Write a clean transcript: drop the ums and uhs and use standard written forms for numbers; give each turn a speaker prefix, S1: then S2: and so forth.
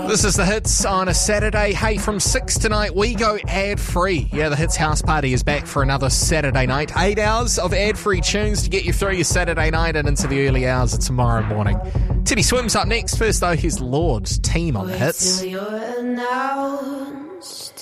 S1: This is the Hits on a Saturday. Hey, from 6 tonight, we go ad-free. Yeah, the Hits House Party is back for another Saturday night. 8 hours of ad-free tunes to get you through your Saturday night and into the early hours of tomorrow morning. Teddy Swim's up next. First, though, here's Lord's Team on the Hits.
S2: Till you're announced.